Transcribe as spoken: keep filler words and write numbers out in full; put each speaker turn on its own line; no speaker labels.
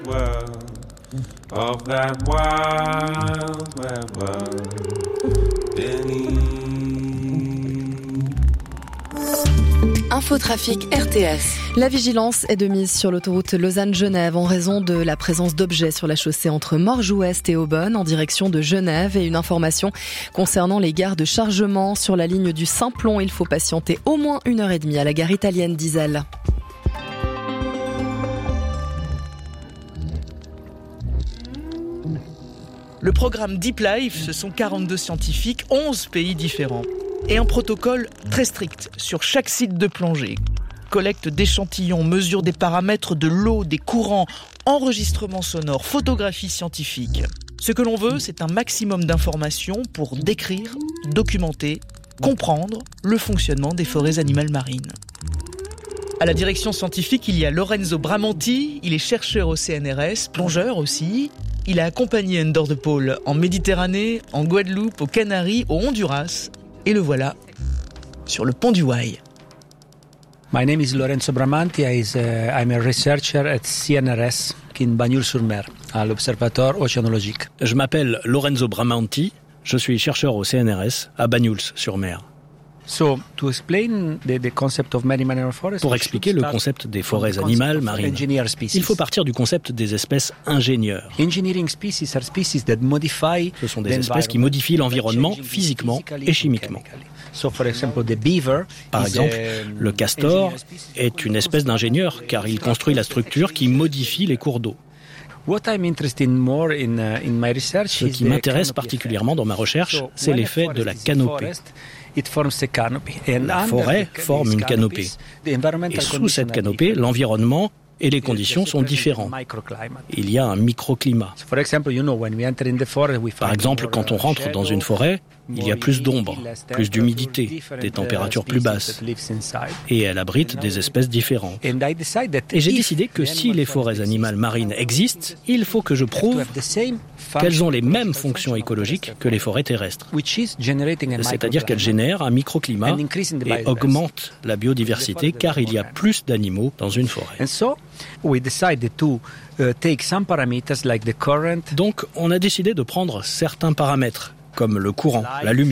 Of that wild, wild, wild Benny.
Infotrafic R T S.
La vigilance est de mise sur l'autoroute Lausanne-Genève en raison de la présence d'objets sur la chaussée entre Morges-Ouest et Aubonne en direction de Genève et une information concernant les gares de chargement sur la ligne du Simplon. Il faut patienter au moins une heure et demie à la gare italienne d'Iselle.
Le programme Deep Life, ce sont quarante-deux scientifiques, onze pays différents. Et un protocole très strict sur chaque site de plongée. Collecte d'échantillons, mesure des paramètres de l'eau, des courants, enregistrement sonore, photographie scientifique. Ce que l'on veut, c'est un maximum d'informations pour décrire, documenter, comprendre le fonctionnement des forêts animales marines. À la direction scientifique, il y a Lorenzo Bramanti, il est chercheur au C N R S, plongeur aussi. Il a accompagné Under the Pole en Méditerranée, en Guadeloupe, aux Canaries, au Honduras. Et le voilà, sur le pont du Wye.
My name is Lorenzo Bramanti. I is, uh, I'm a researcher at C N R S in Bagnols-sur-Mer, à l'Observatoire océanologique.
Je m'appelle Lorenzo Bramanti. Je suis chercheur au C N R S à Bagnols-sur-Mer.
So, to explain the, the concept of marine animal forests,
Pour expliquer le concept des forêts animales marines, il faut partir du concept des espèces ingénieurs.
Engineering species are species that modify
Ce sont des espèces qui modifient l'environnement physiquement et chimiquement.
So, for example, the beaver
Par exemple, le castor est une espèce d'ingénieur car il construit la structure qui modifie les cours d'eau.
What I'm interested more in, uh, in my research
Ce qui m'intéresse particulièrement dans ma recherche, c'est l'effet de la canopée. La forêt forme une canopée. Et sous cette canopée, l'environnement et les conditions sont différents. Il y a un microclimat. Par exemple, quand on rentre dans une forêt, il y a plus d'ombre, plus d'humidité, des températures plus basses. Et elle abrite des espèces différentes. Et j'ai décidé que si les forêts animales marines existent, il faut que je prouve qu'elles ont les mêmes fonctions écologiques que les forêts terrestres. C'est-à-dire qu'elles génèrent un microclimat et augmentent la biodiversité car il y a plus d'animaux dans une forêt. Donc, on a décidé de prendre certains paramètres, comme le courant, la lumière,